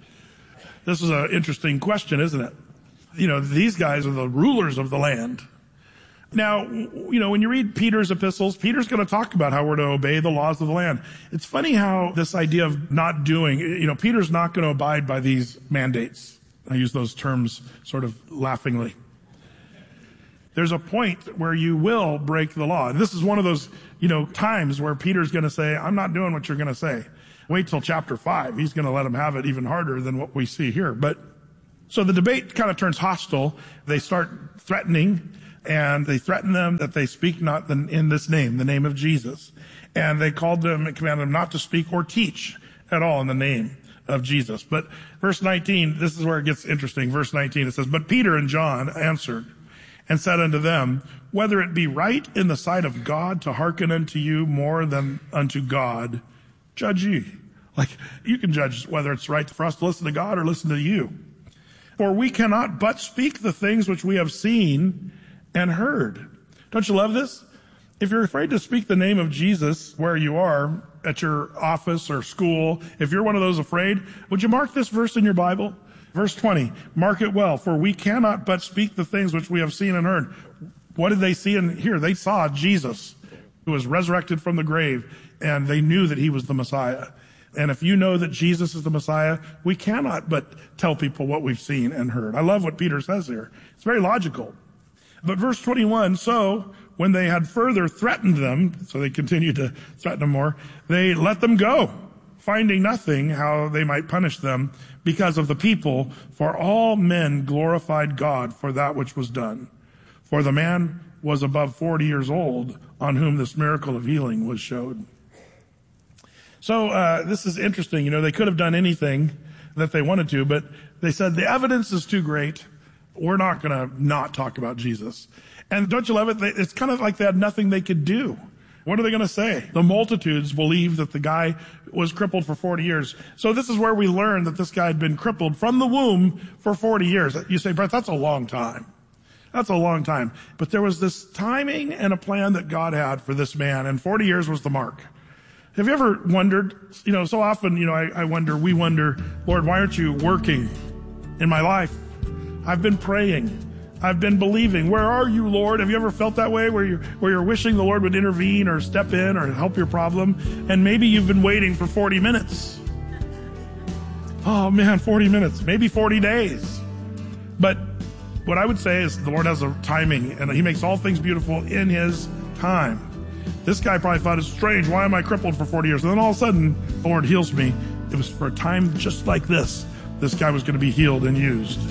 This is an interesting question, isn't it? These guys are the rulers of the land. Now, when you read Peter's epistles, Peter's going to talk about how we're to obey the laws of the land. It's funny how this idea of not doing, Peter's not going to abide by these mandates. I use those terms sort of laughingly. There's a point where you will break the law. And this is one of those, times where Peter's going to say, I'm not doing what you're going to say. Wait till chapter 5. He's going to let them have it even harder than what we see here. So the debate kind of turns hostile. They start threatening, and they threaten them that they speak not in this name, the name of Jesus. And they commanded them not to speak or teach at all in the name of Jesus. But verse 19, this is where it gets interesting. Verse 19, it says, But Peter and John answered and said unto them, Whether it be right in the sight of God to hearken unto you more than unto God, judge ye. You can judge whether it's right for us to listen to God or listen to you. For we cannot but speak the things which we have seen and heard. Don't you love this? If you're afraid to speak the name of Jesus where you are, at your office or school, if you're one of those afraid, would you mark this verse in your Bible? Verse 20, mark it well, for we cannot but speak the things which we have seen and heard. What did they see and hear? They saw Jesus, who was resurrected from the grave, and they knew that he was the Messiah. And if you know that Jesus is the Messiah, we cannot but tell people what we've seen and heard. I love what Peter says here. It's very logical. But verse 21, so when they had further threatened them, so they continued to threaten them more, they let them go, finding nothing how they might punish them because of the people, for all men glorified God for that which was done. For the man was above 40 years old on whom this miracle of healing was showed. So this is interesting. They could have done anything that they wanted to, but they said the evidence is too great. We're not going to not talk about Jesus. And don't you love it? It's kind of like they had nothing they could do. What are they going to say? The multitudes believed that the guy was crippled for 40 years. So this is where we learn that this guy had been crippled from the womb for 40 years. You say, Brett, that's a long time. That's a long time. But there was this timing and a plan that God had for this man, and 40 years was the mark. Have you ever wondered, so often, we wonder, Lord, why aren't you working in my life? I've been praying. I've been believing. Where are you, Lord? Have you ever felt that way where you're wishing the Lord would intervene or step in or help your problem? And maybe you've been waiting for 40 minutes. Oh man, 40 minutes, maybe 40 days. But what I would say is the Lord has a timing, and he makes all things beautiful in his time. This guy probably thought it's strange. Why am I crippled for 40 years? And then all of a sudden, the Lord heals me. It was for a time just like this. This guy was going to be healed and used.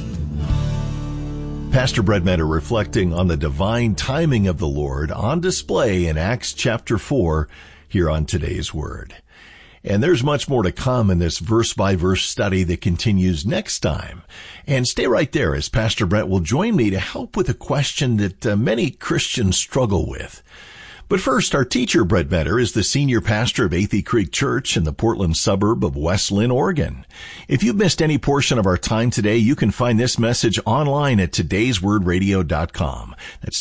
Pastor Brett Metter reflecting on the divine timing of the Lord on display in Acts chapter 4 here on Today's Word. And there's much more to come in this verse-by-verse study that continues next time. And stay right there as Pastor Brett will join me to help with a question that many Christians struggle with. But first, our teacher, Brett Metter, is the senior pastor of Athey Creek Church in the Portland suburb of West Linn, Oregon. If you've missed any portion of our time today, you can find this message online at todayswordradio.com. That's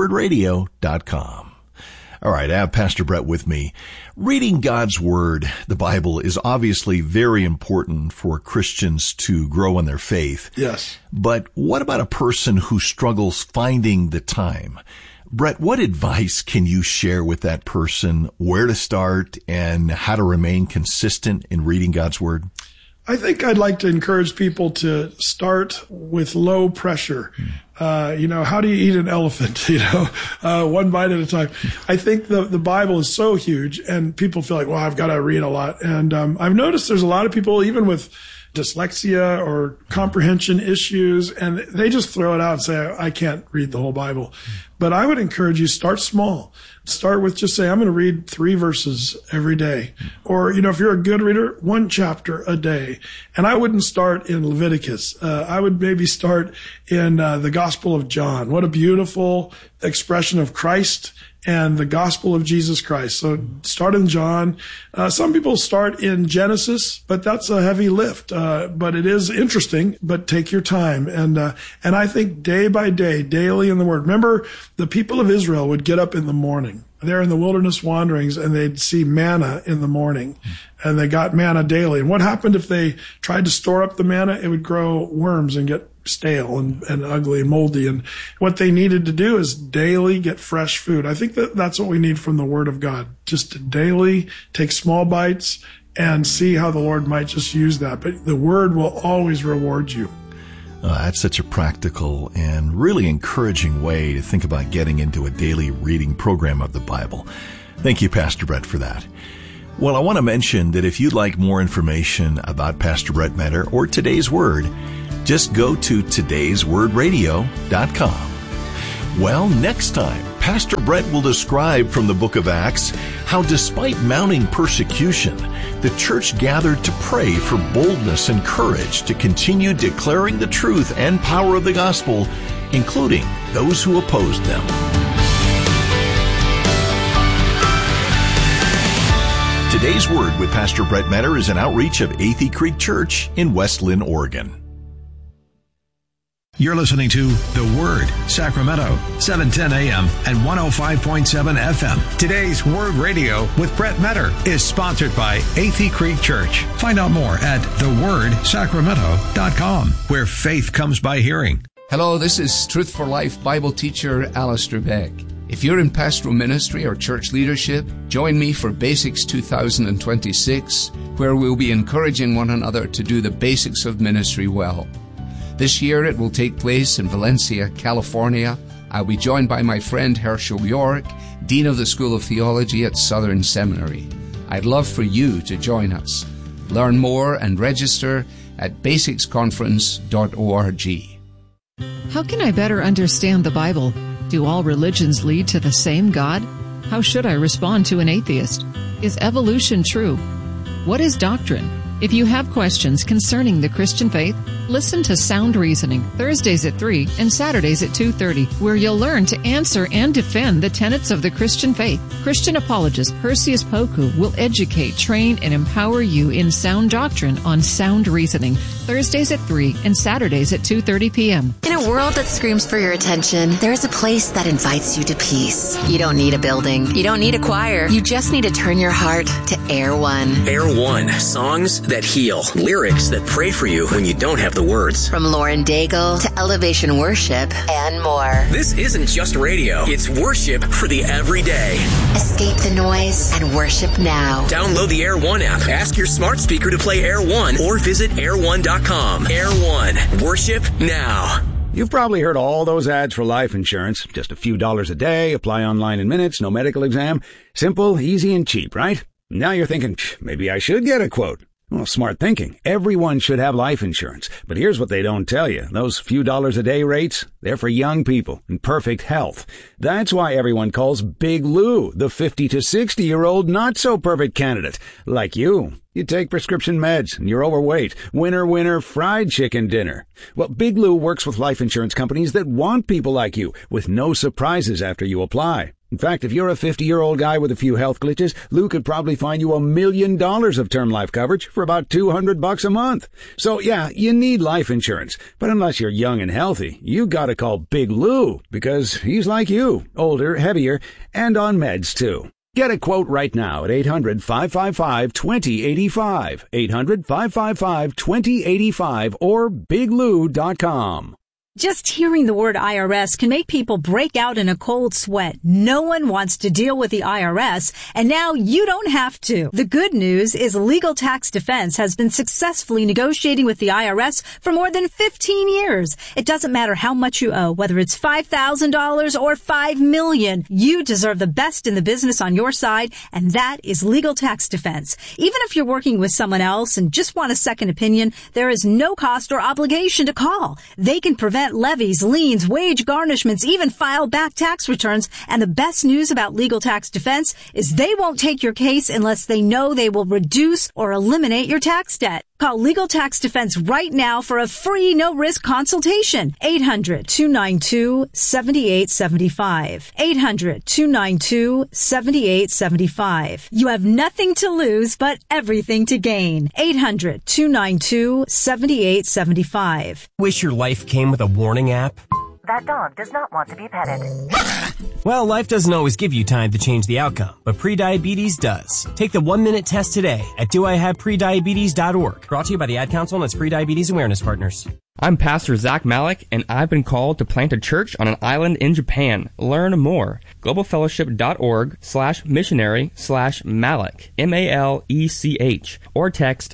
todayswordradio.com. All right, I have Pastor Brett with me. Reading God's Word, the Bible, is obviously very important for Christians to grow in their faith. Yes. But what about a person who struggles finding the time? Brett, what advice can you share with that person, where to start and how to remain consistent in reading God's Word? I think I'd like to encourage people to start with low pressure. How do you eat an elephant? One bite at a time. I think the Bible is so huge and people feel like, well, I've got to read a lot. And I've noticed there's a lot of people, even with dyslexia or comprehension issues, and they just throw it out and say, I can't read the whole Bible. But I would encourage you, start small. Start with just say, I'm going to read 3 verses every day. Or, if you're a good reader, 1 chapter a day. And I wouldn't start in Leviticus. I would maybe start in the Gospel of John. What a beautiful expression of Christ and the gospel of Jesus Christ. So start in John. Some people start in Genesis, but that's a heavy lift. But it is interesting, but take your time. And I think day by day, daily in the Word. Remember, the people of Israel would get up in the morning. They're in the wilderness wanderings and they'd see manna in the morning, and they got manna daily. And what happened if they tried to store up the manna? It would grow worms and get stale and ugly and moldy. And what they needed to do is daily get fresh food. I think that's what we need from the Word of God, just to daily take small bites and see how the Lord might just use that. But the Word will always reward you. That's such a practical and really encouraging way to think about getting into a daily reading program of the Bible. Thank you, Pastor Brett, for that. Well, I want to mention that if you'd like more information about Pastor Brett Meador or Today's Word, just go to todayswordradio.com. Well, next time, Pastor Brett will describe from the book of Acts how despite mounting persecution, the church gathered to pray for boldness and courage to continue declaring the truth and power of the gospel, including those who opposed them. Today's Word with Pastor Brett Meador is an outreach of Athey Creek Church in West Linn, Oregon. You're listening to The Word, Sacramento, 710 AM and 105.7 FM. Today's Word Radio with Brett Meador is sponsored by Athey Creek Church. Find out more at thewordsacramento.com, where faith comes by hearing. Hello, this is Truth for Life Bible teacher Alistair Beck. If you're in pastoral ministry or church leadership, join me for Basics 2026, where we'll be encouraging one another to do the basics of ministry well. This year it will take place in Valencia, California. I'll be joined by my friend Herschel York, Dean of the School of Theology at Southern Seminary. I'd love for you to join us. Learn more and register at basicsconference.org. How can I better understand the Bible? Do all religions lead to the same God? How should I respond to an atheist? Is evolution true? What is doctrine? If you have questions concerning the Christian faith, listen to Sound Reasoning, Thursdays at 3 and Saturdays at 2:30, where you'll learn to answer and defend the tenets of the Christian faith. Christian apologist Perseus Poku will educate, train, and empower you in sound doctrine on Sound Reasoning, Thursdays at 3 and Saturdays at 2:30 p.m. In a world that screams for your attention, there is a place that invites you to peace. You don't need a building. You don't need a choir. You just need to turn your heart to Air One. Air One, songs that heal, lyrics that pray for you when you don't have the words. From Lauren Daigle to Elevation Worship and more. This isn't just radio. It's worship for the everyday. Escape the noise and worship now. Download the Air One app. Ask your smart speaker to play Air One or visit air1.com. Air One. Worship now. You've probably heard all those ads for life insurance. Just a few dollars a day, apply online in minutes, no medical exam. Simple, easy, and cheap, right? Now you're thinking, maybe I should get a quote. Well, smart thinking. Everyone should have life insurance. But here's what they don't tell you. Those few dollars a day rates, they're for young people in perfect health. That's why everyone calls Big Lou the 50 to 60-year-old not-so-perfect candidate. Like you. You take prescription meds and you're overweight. Winner, fried chicken dinner. Well, Big Lou works with life insurance companies that want people like you with no surprises after you apply. In fact, if you're a 50-year-old guy with a few health glitches, Lou could probably find you $1 million of term life coverage for about $200 a month. So yeah, you need life insurance. But unless you're young and healthy, you gotta call Big Lou because he's like you, older, heavier, and on meds too. Get a quote right now at 800-555-2085, 800-555-2085, or biglou.com. Just hearing the word IRS can make people break out in a cold sweat. No one wants to deal with the IRS, and now you don't have to. The good news is Legal Tax Defense has been successfully negotiating with the IRS for more than 15 years. It doesn't matter how much you owe, whether it's $5,000 or $5 million. You deserve the best in the business on your side, and that is Legal Tax Defense. Even if you're working with someone else and just want a second opinion, there is no cost or obligation to call. They can prevent levies, liens, wage garnishments, even file back tax returns. And the best news about Legal Tax Defense is they won't take your case unless they know they will reduce or eliminate your tax debt. Call Legal Tax Defense right now for a free no-risk consultation. 800-292-7875. 800-292-7875. You have nothing to lose but everything to gain. 800-292-7875. Wish your life came with a warning app? That dog does not want to be petted. Well, life doesn't always give you time to change the outcome, but prediabetes does. Take the 1-minute test today at doihaveprediabetes.org. Brought to you by the Ad Council and its Prediabetes Awareness Partners. I'm Pastor Zach Malik, and I've been called to plant a church on an island in Japan. Learn more. globalfellowship.org/missionary/Malik, M-A-L-E-C-H, or text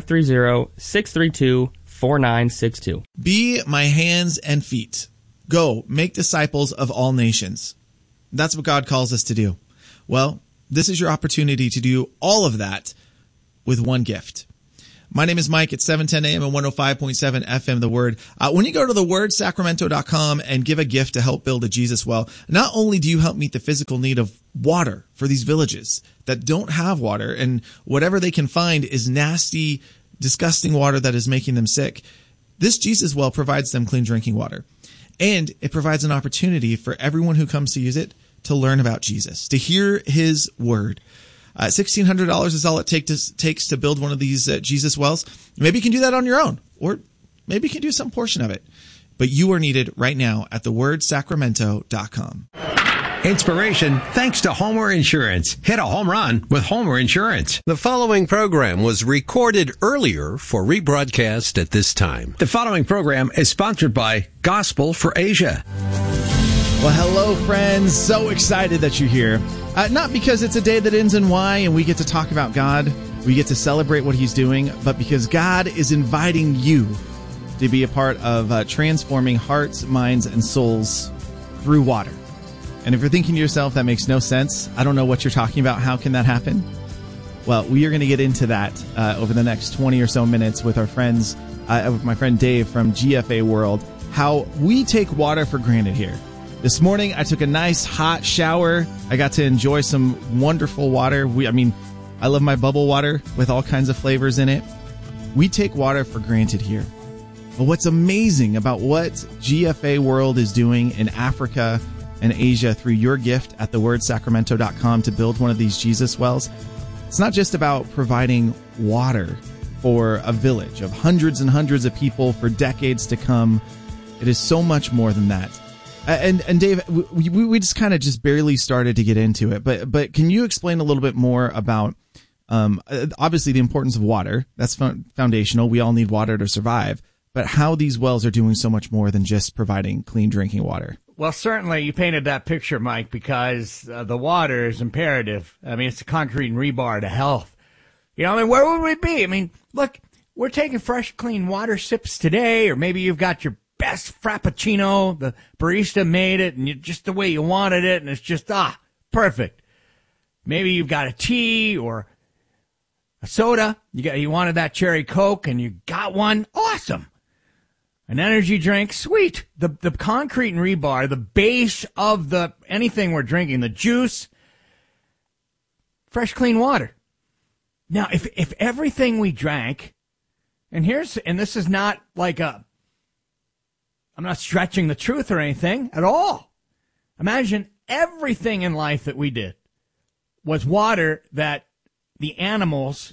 530-632-4962. Be my hands and feet. Go, make disciples of all nations. That's what God calls us to do. Well, this is your opportunity to do all of that with one gift. My name is Mike at 710 AM and 105.7 FM, The Word. When you go to thewordsacramento.com and give a gift to help build a Jesus well, not only do you help meet the physical need of water for these villages that don't have water, and whatever they can find is nasty, disgusting water that is making them sick, this Jesus well provides them clean drinking water. And it provides an opportunity for everyone who comes to use it to learn about Jesus, to hear his word. $1,600 is all it takes to build one of these Jesus wells. Maybe you can do that on your own, or maybe you can do some portion of it. But you are needed right now at thewordsacramento.com. Inspiration thanks to Homer Insurance. Hit a home run with Homer Insurance. The following program was recorded earlier for rebroadcast at this time. The following program is sponsored by Gospel for Asia. Well, hello, friends. So excited that you're here. Not because it's a day that ends in Y and we get to talk about God, we get to celebrate what he's doing, but because God is inviting you to be a part of transforming hearts, minds, and souls through water. And if you're thinking to yourself, that makes no sense, I don't know what you're talking about, how can that happen? Well, we are going to get into that over the next 20 or so minutes with our friends, with my friend Dave from GFA World, how we take water for granted here. This morning, I took a nice hot shower. I got to enjoy some wonderful water. I love my bubble water with all kinds of flavors in it. We take water for granted here. But what's amazing about what GFA World is doing in Africa and Asia through your gift at thewordsacramento.com to build one of these Jesus wells, it's not just about providing water for a village of hundreds and hundreds of people for decades to come. It is so much more than that. And Dave, we just kind of just barely started to get into it, but can you explain a little bit more about obviously the importance of water? That's foundational. We all need water to survive, but how these wells are doing so much more than just providing clean drinking water. Well, certainly you painted that picture, Mike, because the water is imperative. It's the concrete and rebar to health. Where would we be? Look, we're taking fresh, clean water sips today, or maybe you've got your best frappuccino, the barista made it, and just the way you wanted it, and it's just, perfect. Maybe you've got a tea or a soda. You wanted that cherry Coke, and you got one. Awesome. An energy drink, sweet. The concrete and rebar, the base of anything we're drinking, the juice, fresh, clean water. Now, if everything we drank, and this is not like I'm not stretching the truth or anything at all. Imagine everything in life that we did was water that the animals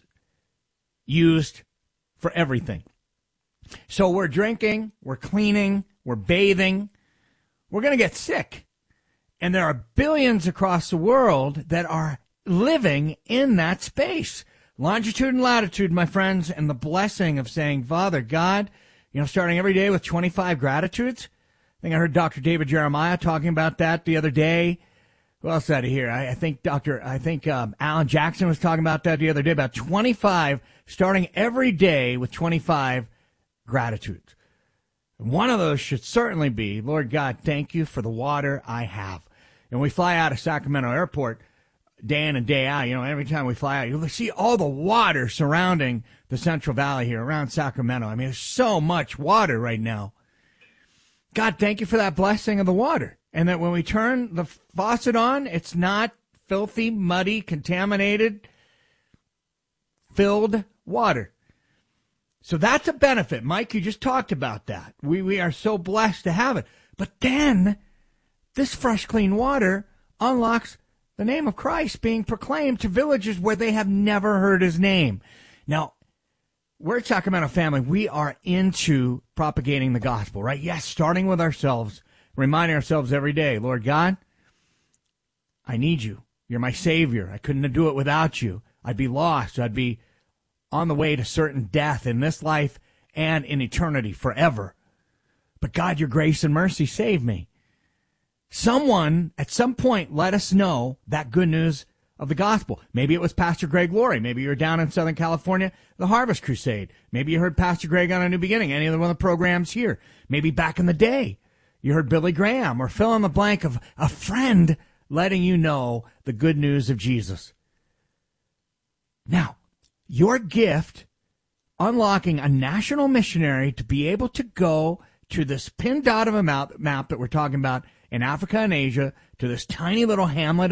used for everything. So we're drinking, we're cleaning, we're bathing, we're going to get sick. And there are billions across the world that are living in that space. Longitude and latitude, my friends, and the blessing of saying, Father God, starting every day with 25 gratitudes. I think I heard Dr. David Jeremiah talking about that the other day. Who else out of here? I think Alan Jackson was talking about that the other day, about 25, starting every day with 25 gratitudes. And one of those should certainly be, Lord God, thank you for the water I have. And we fly out of Sacramento Airport day in and day out. Every time we fly out, you'll see all the water surrounding the Central Valley here around Sacramento. There's so much water right now. God, thank you for that blessing of the water. And that when we turn the faucet on, it's not filthy, muddy, contaminated, filled water. So that's a benefit. Mike, you just talked about that. We are so blessed to have it. But then this fresh, clean water unlocks the name of Christ being proclaimed to villages where they have never heard his name. Now, we're at Sacramento Family. We are into propagating the gospel, right? Yes, starting with ourselves, reminding ourselves every day, Lord God, I need you. You're my Savior. I couldn't do it without you. I'd be lost. I'd be on the way to certain death in this life and in eternity forever but God, your grace and mercy saved me. Someone at some point let us know that good news of the gospel. Maybe it was Pastor Greg Laurie. Maybe you're down in Southern California, the Harvest Crusade. Maybe you heard Pastor Greg on A New Beginning, any other one of the programs here. Maybe back in the day, you heard Billy Graham, or fill in the blank of a friend letting you know the good news of Jesus. Now, your gift, unlocking a national missionary to be able to go to this pin dot of a map that we're talking about in Africa and Asia, to this tiny little hamlet